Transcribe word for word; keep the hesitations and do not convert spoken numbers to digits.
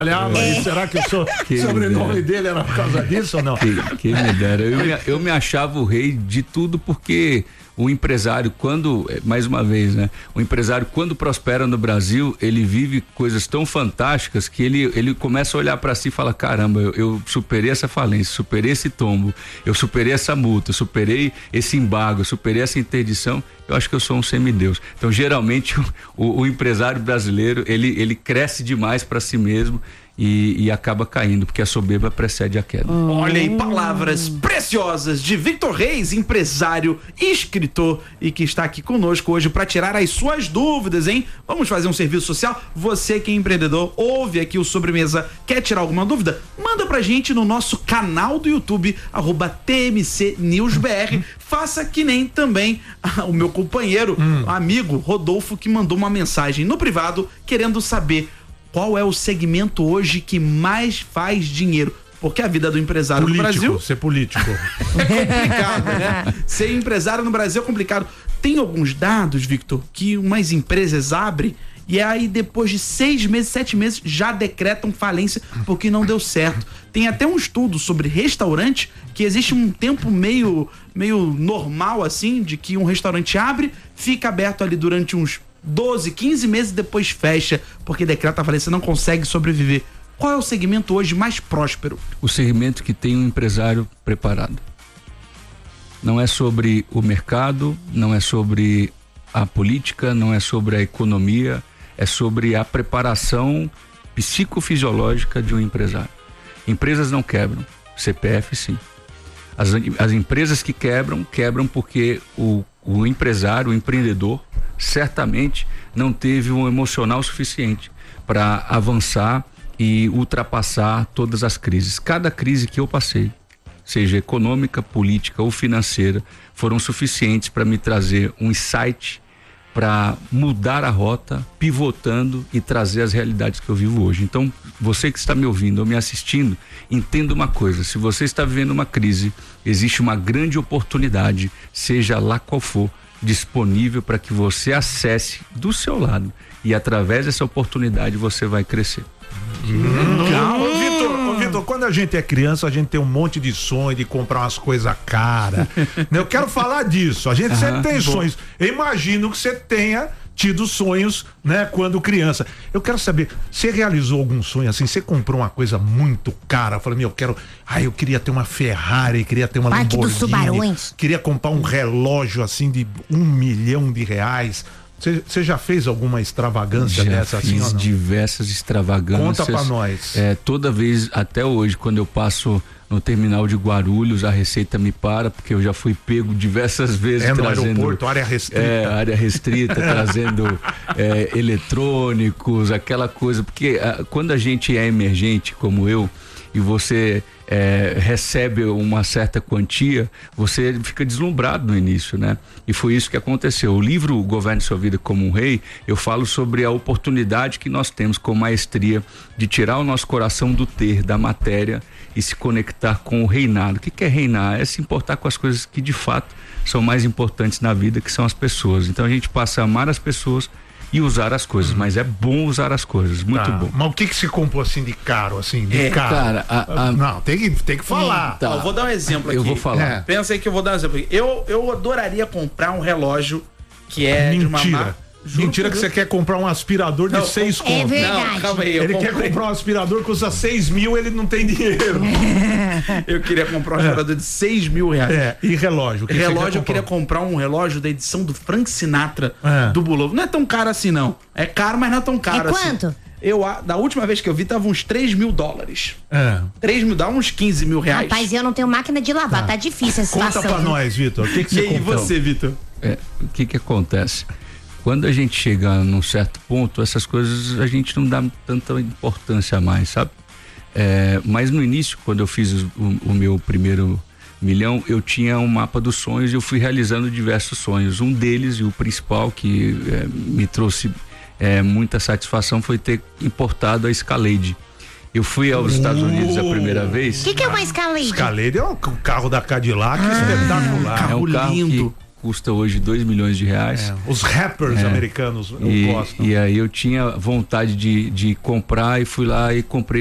Ah, mas é. será que o so, sobrenome dele era por causa disso ou não? Que, que me dera. Eu me, eu me achava o rei de tudo porque o empresário, quando, mais uma vez, né? O empresário, quando prospera no Brasil, ele vive coisas tão fantásticas que ele, ele começa a olhar para si e fala: caramba, eu, eu superei essa falência, superei esse tombo, eu superei essa multa, eu superei esse embargo, eu superei essa interdição. Eu acho que eu sou um semideus. Então, geralmente, o, o, o empresário brasileiro, ele, ele cresce demais para si mesmo e, e acaba caindo, porque a soberba precede a queda. Hum. Olha aí, palavras preciosas de Victor Reis, empresário, escritor, e que está aqui conosco hoje para tirar as suas dúvidas, hein? Vamos fazer um serviço social? Você que é empreendedor, ouve aqui o Sobremesa, quer tirar alguma dúvida? Manda pra gente no nosso canal do YouTube, arroba T M C News B R. Faça que nem também ah, o meu companheiro, hum. amigo Rodolfo, que mandou uma mensagem no privado querendo saber qual é o segmento hoje que mais faz dinheiro. Porque a vida do empresário político, no Brasil... ser político. É complicado, né? Ser empresário no Brasil é complicado. Tem alguns dados, Victor, que umas empresas abrem e aí depois de seis meses, sete meses, já decretam falência porque não deu certo. Tem até um estudo sobre restaurante que existe um tempo meio, meio normal, assim, de que um restaurante abre, fica aberto ali durante uns doze, quinze meses e depois fecha, porque decreta a falência, não consegue sobreviver. Qual é o segmento hoje mais próspero? O segmento que tem um empresário preparado. Não é sobre o mercado, não é sobre a política, não é sobre a economia, é sobre a preparação psicofisiológica de um empresário. Empresas não quebram, C P F sim. As, as empresas que quebram, quebram porque o, o empresário, o empreendedor, certamente não teve um emocional suficiente para avançar e ultrapassar todas as crises. Cada crise que eu passei, seja econômica, política ou financeira, foram suficientes para me trazer um insight para mudar a rota, pivotando e trazer as realidades que eu vivo hoje. Então, você que está me ouvindo ou me assistindo, entenda uma coisa: se você está vivendo uma crise, existe uma grande oportunidade, seja lá qual for, disponível para que você acesse do seu lado e através dessa oportunidade você vai crescer. Hum, calma, Vitor. Vitor, quando a gente é criança, a gente tem um monte de sonho de comprar umas coisas caras. Eu quero falar disso. A gente sempre tem sonhos. Eu imagino que você tenha tido sonhos, né, quando criança. Eu quero saber, você realizou algum sonho assim? Você comprou uma coisa muito cara? Falei, meu, eu quero. Ah, eu queria ter uma Ferrari, queria ter uma Parque Lamborghini. dos Tubarões. Queria comprar um relógio assim de um milhão de reais. Você já fez alguma extravagância já dessa assim ou não? Diversas extravagâncias. Conta pra nós. É, toda vez, até hoje, quando eu passo no terminal de Guarulhos, a Receita me para, porque eu já fui pego diversas vezes. É no trazendo, aeroporto, área restrita. É, área restrita, trazendo é, eletrônicos, aquela coisa, porque a, quando a gente é emergente, como eu, e você é, recebe uma certa quantia, você fica deslumbrado no início, né? E foi isso que aconteceu. O livro Governe Sua Vida como um Rei, eu falo sobre a oportunidade que nós temos com maestria de tirar o nosso coração do ter, da matéria, e se conectar com o reinado. O que que é reinar? É se importar com as coisas que de fato são mais importantes na vida, que são as pessoas. Então a gente passa a amar as pessoas e usar as coisas, mas é bom usar as coisas, muito tá, bom. Mas o que que se comprou assim de caro, assim, de é, caro? Cara, a, a... Não, tem que, tem que falar. Tá. Eu vou dar um exemplo aqui. Eu vou falar. É. Pensa aí que eu vou dar um exemplo. Eu, eu adoraria comprar um relógio que é Mentira. de uma marca. Juro Mentira que você quer comprar um aspirador de não, seis é contos. verdade. Não, calma aí. Eu ele comprei... quer comprar um aspirador que custa seis mil, ele não tem dinheiro. Eu queria comprar um aspirador é. de seis mil reais. É, e relógio? Que relógio, eu queria comprar um relógio da edição do Frank Sinatra, é. do Bulova. Não é tão caro assim, não. É caro, mas não é tão caro é assim. Quanto? Eu, da última vez que eu vi, tava uns três mil dólares. É. três mil, dá uns quinze mil reais. Rapaz, eu não tenho máquina de lavar, tá, tá difícil a situação. Conta pra nós, Vitor. O que que você E aí, você, Vitor? É, o que que acontece? Quando a gente chega num certo ponto, essas coisas a gente não dá tanta importância mais, sabe? É, mas no início, quando eu fiz o, o meu primeiro milhão, eu tinha um mapa dos sonhos e eu fui realizando diversos sonhos. Um deles, e o principal, que é, me trouxe é, muita satisfação, foi ter importado a Escalade. Eu fui aos uh, Estados Unidos a primeira vez. O que, que é uma Escalade? Escalade é um carro da Cadillac ah, espetacular. É um carro lindo. Que, custa hoje dois milhões de reais. É, os rappers É. americanos E, gostam. e aí eu tinha vontade de, de comprar e fui lá e comprei